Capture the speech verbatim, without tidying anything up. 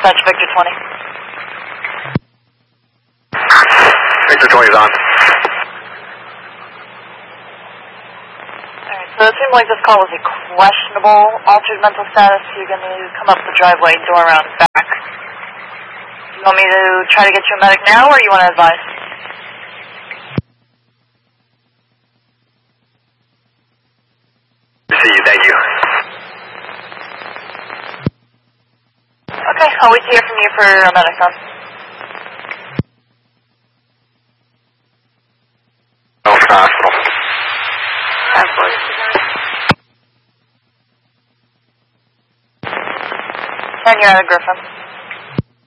Dispatch Victor twenty. Victor twenty is on. Alright, so it seemed like this call was a questionable altered mental status. You're going to come up the driveway, door around back. You want me to try to get you a medic now, or you want to advise? See you, thank you. Okay, I'll wait to hear from you for a medic then. Oh, hospital. And you're out of Griffin.